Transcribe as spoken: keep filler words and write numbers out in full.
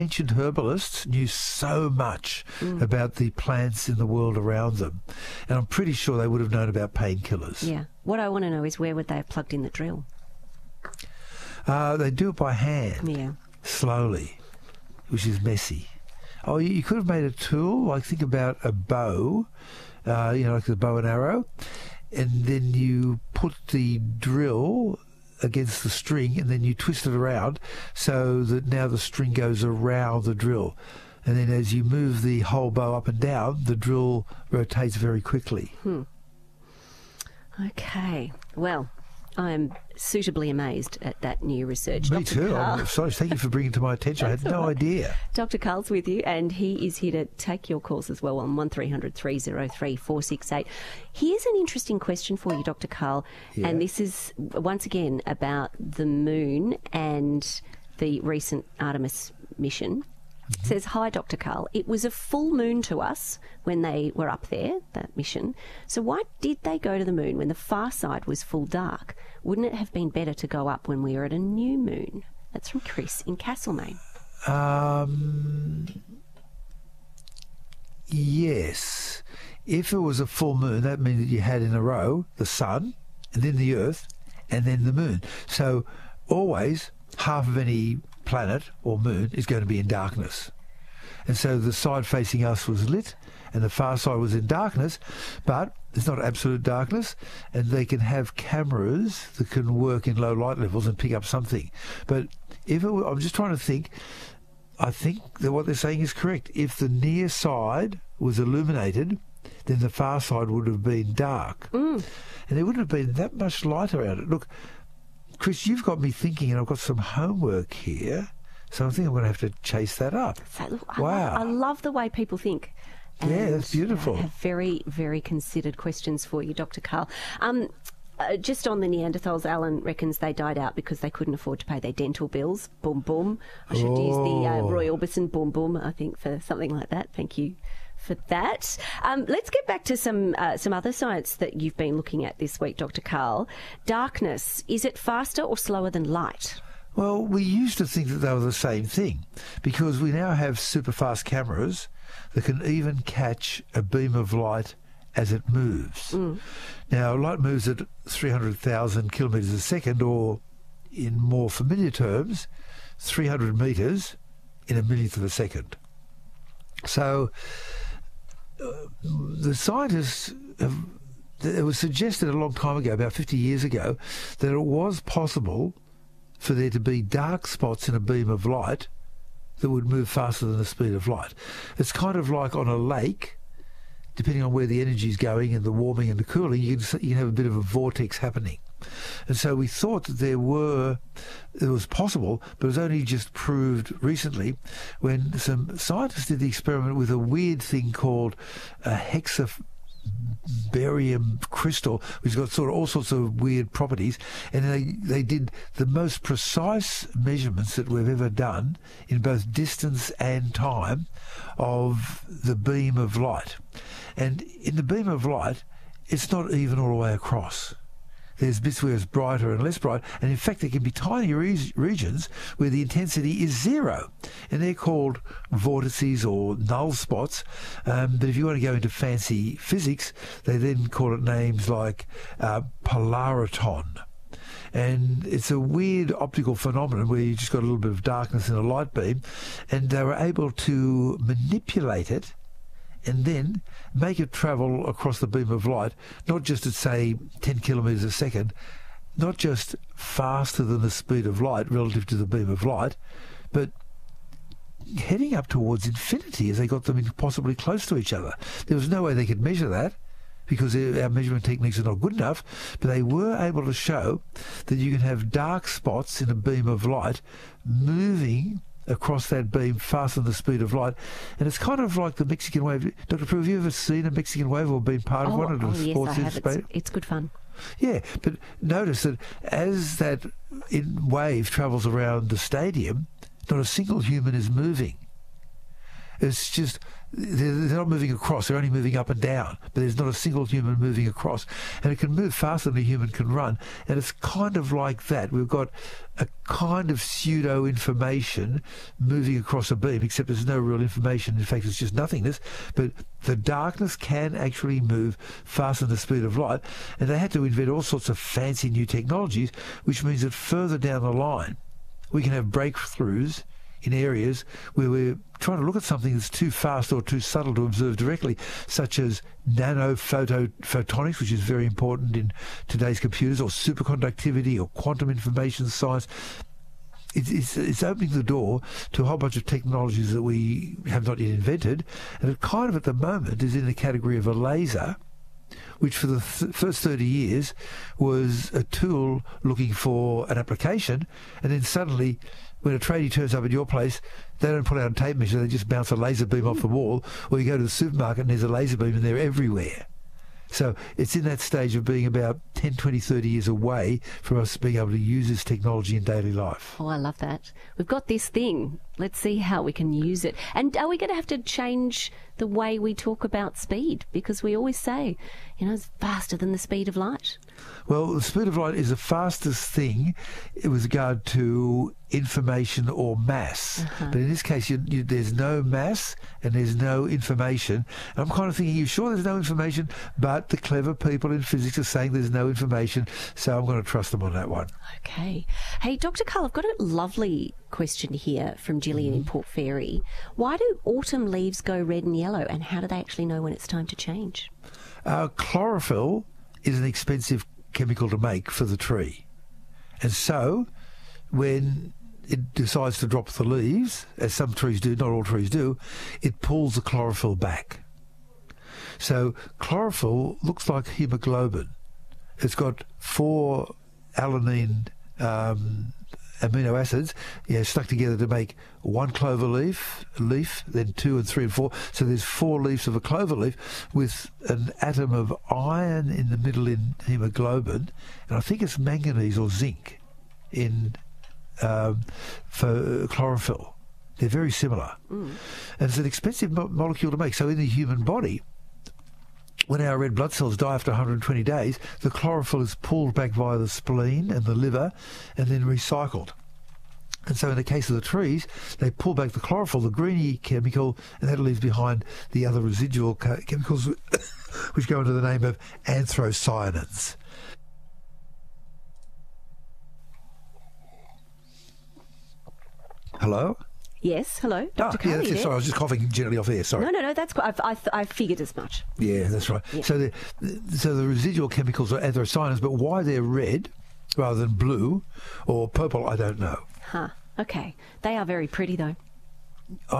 Ancient herbalists knew so much mm. about the plants in the world around them, and I'm pretty sure they would have known about painkillers. Yeah. What I want to know is where would they have plugged in the drill? Uh, they do it by hand, yeah, slowly, which is messy. Oh, you, you could have made a tool, like think about a bow, uh, you know, like the bow and arrow, and then you put the drill against the string and then you twist it around so that now the string goes around the drill. And then as you move the whole bow up and down, the drill rotates very quickly. Hmm. Okay. Well, I'm suitably amazed at that new research. Me Doctor too. Karl. I'm sorry. Thank you for bringing it to my attention. I had no right. idea. Doctor Karl's with you, and he is here to take your calls as well on one three hundred three oh three four six eight. Here's an interesting question for you, Doctor Karl, yeah. and this is once again about the moon and the recent Artemis mission. It says, hi, Doctor Karl. It was a full moon to us when they were up there, that mission. So why did they go to the moon when the far side was full dark? Wouldn't it have been better to go up when we were at a new moon? That's from Chris in Castlemaine. Um, yes. If it was a full moon, that means that you had in a row the sun, and then the earth, and then the moon. So always half of any planet or moon is going to be in darkness. And so the side facing us was lit and the far side was in darkness, but it's not absolute darkness, and they can have cameras that can work in low light levels and pick up something. But if it were, I'm just trying to think, I think that what they're saying is correct. If the near side was illuminated, then the far side would have been dark. Mm. And there wouldn't have been that much light around it. Look, Chris, you've got me thinking, and I've got some homework here, so I think I'm going to have to chase that up. So, I wow. Love, I love the way people think. Yeah, that's beautiful. I have very, very considered questions for you, Doctor Karl. Um, uh, just on the Neanderthals, Alan reckons they died out because they couldn't afford to pay their dental bills. Boom, boom. I should oh. use the uh, Roy Orbison boom, boom, I think, for something like that. Thank you for that. Um, let's get back to some uh, some other science that you've been looking at this week, Doctor Karl. Darkness, is it faster or slower than light? Well, we used to think that they were the same thing because we now have super fast cameras that can even catch a beam of light as it moves. Mm. Now, light moves at three hundred thousand kilometres a second, or in more familiar terms, three hundred metres in a millionth of a second. So uh, the scientists have, it was suggested a long time ago, about fifty years ago, that it was possible for there to be dark spots in a beam of light that would move faster than the speed of light. It's kind of like on a lake, depending on where the energy is going and the warming and the cooling, you can, you can have a bit of a vortex happening. And so we thought that there were, it was possible, but it was only just proved recently when some scientists did the experiment with a weird thing called a hexafluoride barium crystal, which has got sort of all sorts of weird properties, and they they did the most precise measurements that we've ever done in both distance and time of the beam of light. And in the beam of light, it's not even all the way across. There's bits where it's brighter and less bright, and in fact there can be tiny re- regions where the intensity is zero, and they're called vortices or null spots. Um, but if you want to go into fancy physics, they then call it names like uh, polariton. And it's a weird optical phenomenon where you just got a little bit of darkness in a light beam, and they were able to manipulate it and then make it travel across the beam of light, not just at, say, ten kilometres a second, not just faster than the speed of light relative to the beam of light, but heading up towards infinity as they got them impossibly close to each other. There was no way they could measure that because our measurement techniques are not good enough, but they were able to show that you can have dark spots in a beam of light moving across that beam faster than the speed of light. And it's kind of like the Mexican wave. Doctor Prue, have you ever seen a Mexican wave or been part of oh, one at a oh, sports yes, I have. event? It's, it's good fun. Yeah, but notice that as that in wave travels around the stadium, not a single human is moving. It's just, they're, they're not moving across, they're only moving up and down, but there's not a single human moving across. And it can move faster than a human can run. And it's kind of like that. We've got a kind of pseudo-information moving across a beam, except there's no real information. In fact, it's just nothingness. But the darkness can actually move faster than the speed of light. And they had to invent all sorts of fancy new technologies, which means that further down the line, we can have breakthroughs in areas where we're trying to look at something that's too fast or too subtle to observe directly, such as nanophotonics, which is very important in today's computers, or superconductivity, or quantum information science. It's, it's, it's opening the door to a whole bunch of technologies that we have not yet invented, and it kind of at the moment is in the category of a laser, which for the th- first thirty years was a tool looking for an application, and then suddenly, when a tradie turns up at your place, they don't pull out a tape measure, they just bounce a laser beam off the wall, or you go to the supermarket and there's a laser beam and they're everywhere. So it's in that stage of being about ten, twenty, thirty years away from us being able to use this technology in daily life. Oh, I love that. We've got this thing. Let's see how we can use it. And are we going to have to change the way we talk about speed? Because we always say, you know, it's faster than the speed of light. Well, the speed of light is the fastest thing with regard to information or mass. Uh-huh. But in this case, you, you, there's no mass and there's no information. And I'm kind of thinking, you sure there's no information? But the clever people in physics are saying there's no information, so I'm going to trust them on that one. Okay. Hey, Doctor Karl, I've got a lovely question here from Gillian in Port Fairy. Why do autumn leaves go red and yellow, and how do they actually know when it's time to change? Uh, chlorophyll is an expensive chemical to make for the tree. And so when it decides to drop the leaves, as some trees do, not all trees do, it pulls the chlorophyll back. So chlorophyll looks like hemoglobin. It's got four alanine um, amino acids, you know, stuck together to make one clover leaf, leaf, then two and three and four. So there's four leaves of a clover leaf with an atom of iron in the middle in hemoglobin, and I think it's manganese or zinc in um, for chlorophyll. They're very similar. Mm. And it's an expensive mo- molecule to make. So in the human body, when our red blood cells die after one hundred twenty days, the chlorophyll is pulled back via the spleen and the liver and then recycled. And so in the case of the trees, they pull back the chlorophyll, the greeny chemical, and that leaves behind the other residual chemicals which go under the name of anthocyanins. Hello? Yes, hello, Doctor Ah, yeah, that's it. Sorry, I was just coughing gently off air. Sorry. No, no, no, that's quite, I've, I, I figured as much. Yeah, that's right. Yeah. So the so the residual chemicals are anthocyanins, but why they're red rather than blue or purple, I don't know. Huh. Okay. They are very pretty, though.